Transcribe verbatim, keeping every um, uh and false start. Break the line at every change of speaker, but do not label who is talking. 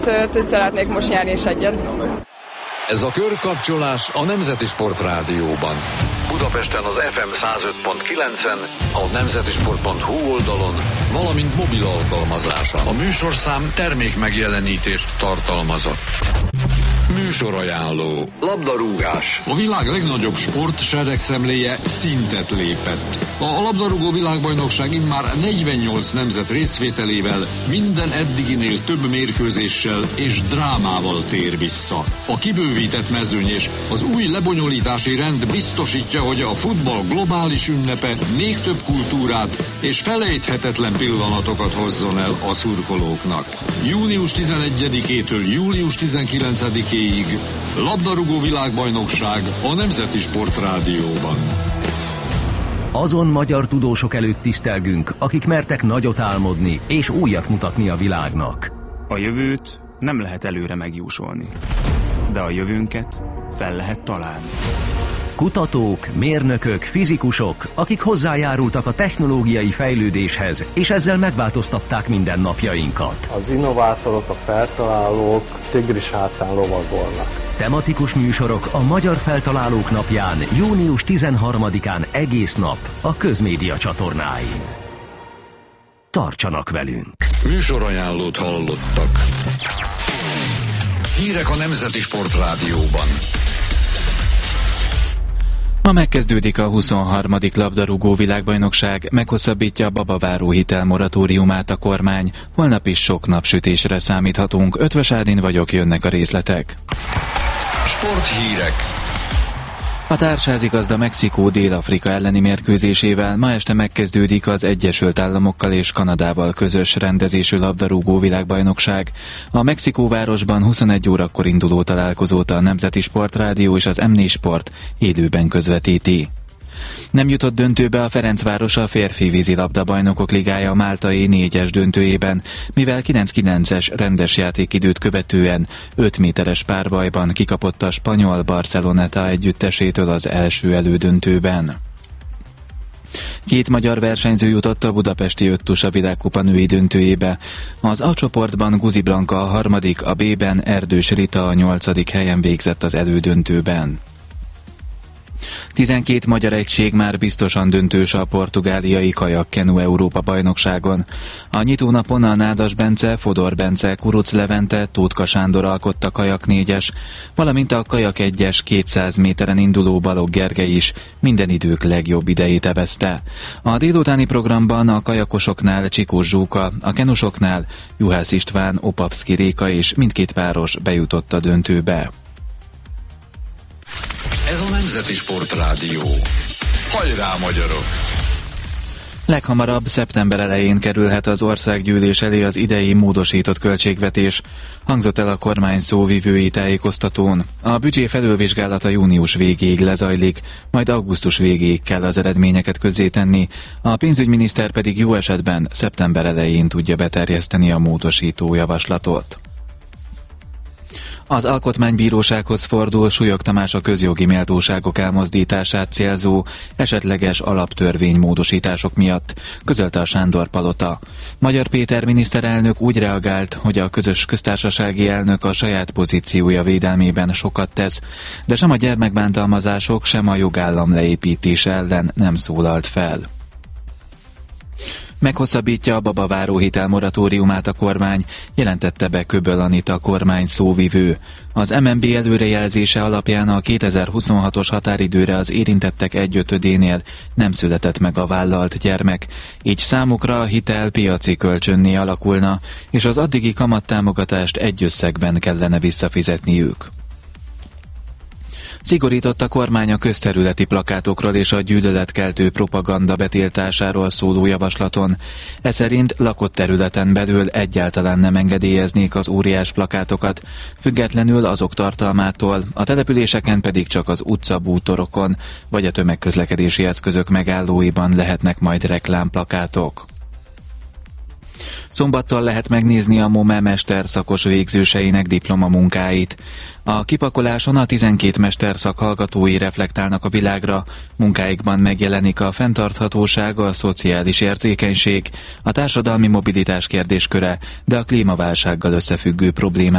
Hogy szeretnék most nyerni is egyet.
Ez a körkapcsolás a Nemzeti Sport Rádióban. Budapesten az ef em száz öt pont kilencen, a nemzetisport pont hu oldalon, valamint mobil alkalmazáson. A műsorszám termék megjelenítést tartalmazott. Műsorajánló. Labdarúgás. A világ legnagyobb sport seregszemléje szintet lépett. A labdarúgó világbajnokság immár negyvennyolc nemzet részvételével minden eddiginél több mérkőzéssel és drámával tér vissza. A kibővített mezőny és az új lebonyolítási rend biztosítja, hogy a futball globális ünnepe még több kultúrát és felejthetetlen pillanatokat hozzon el a szurkolóknak. június tizenegyedikétől július tizenkilencedikéig labdarúgó világbajnokság a Nemzeti Sport Rádióban.
Azon magyar tudósok előtt tisztelgünk, akik mertek nagyot álmodni és újat mutatni a világnak.
A jövőt nem lehet előre megjósolni, de a jövőnket fel lehet találni.
Kutatók, mérnökök, fizikusok, akik hozzájárultak a technológiai fejlődéshez, és ezzel megváltoztatták mindennapjainkat.
Az innovátorok, a feltalálók tigris hátán lovagolnak.
Tematikus műsorok a Magyar Feltalálók Napján, június tizenharmadikán egész nap a Közmédia csatornáin. Tartsanak velünk!
Műsorajánlót hallottak. Hírek a Nemzeti Sport Rádióban.
Ma megkezdődik a huszonharmadik labdarúgó világbajnokság, meghosszabbítja a babaváró hitelmoratóriumát a kormány, holnap is sok napsütésre számíthatunk. Ötvös Ádin vagyok, jönnek a részletek.
Sporthírek.
A társházigazda Mexikó Dél-Afrika elleni mérkőzésével ma este megkezdődik az Egyesült Államokkal és Kanadával közös rendezésű labdarúgó világbajnokság. A Mexikóvárosban huszonegy órakor induló találkozót a Nemzeti Sport Rádió és az em négy Sport élőben közvetíti. Nem jutott döntőbe a Ferencváros a férfi vízilabda bajnokok ligája a máltai négyes döntőjében, mivel kilenc kilences rendes játékidőt követően öt méteres párbajban kikapott a spanyol Barceloneta együttesétől az első elődöntőben. Két magyar versenyző jutott a budapesti öttusa világkupa női döntőjébe. Az A csoportban Guzi Blanka a harmadik, a B-ben Erdős Rita a nyolcadik helyen végzett az elődöntőben. tizenkét magyar egység már biztosan döntős a portugáliai kajak-kenu Európa-bajnokságon. A nyitónapon a Nádas Bence, Fodor Bence, Kuruc Levente, Tótka Sándor alkotta kajak négyes, valamint a kajak egyes kétszáz méteren induló Balogh Gergely is minden idők legjobb idejét evezte. A délutáni programban a kajakosoknál Csikós Zsóka, a kenusoknál Juhász István, Opavszki Réka és mindkét páros bejutott a döntőbe.
Ez a Nemzeti Sport Rádió. Hajrá, magyarok!
Leghamarabb szeptember elején kerülhet az országgyűlés elé az idei módosított költségvetés, hangzott el a kormány szóvivői tájékoztatón. A büdzsé felülvizsgálata június végéig lezajlik, majd augusztus végéig kell az eredményeket közzétenni, a pénzügyminiszter pedig jó esetben szeptember elején tudja beterjeszteni a módosító javaslatot. Az Alkotmánybírósághoz fordul Súlyog Tamás a közjogi méltóságok elmozdítását célzó esetleges alaptörvénymódosítások miatt, közölte a Sándor Palota. Magyar Péter miniszterelnök úgy reagált, hogy a közös köztársasági elnök a saját pozíciója védelmében sokat tesz, de sem a gyermekbántalmazások, sem a jogállam leépítése ellen nem szólalt fel. Meghosszabbítja a babaváró hitelmoratóriumát a kormány, jelentette be Köböl Anita kormány szóvivő. Az em en bé előrejelzése alapján a kétezer-huszonhatos határidőre az érintettek egyötödénél nem született meg a vállalt gyermek, így számukra a hitel piaci kölcsönné alakulna, és az addigi kamattámogatást egy összegben kellene visszafizetniük. Szigorított a kormány a közterületi plakátokról és a gyűlöletkeltő propaganda betiltásáról szóló javaslaton. E szerint lakott területen belül egyáltalán nem engedélyeznék az óriás plakátokat, függetlenül azok tartalmától, a településeken pedig csak az utcabútorokon vagy a tömegközlekedési eszközök megállóiban lehetnek majd reklámplakátok. Szombattól lehet megnézni a MOME mesterszakos végzőseinek diplomamunkáit. A kipakoláson a tizenkét mesterszak hallgatói reflektálnak a világra, munkáikban megjelenik a fenntarthatóság, a szociális érzékenység, a társadalmi mobilitás kérdésköre, de a klímaválsággal összefüggő problémák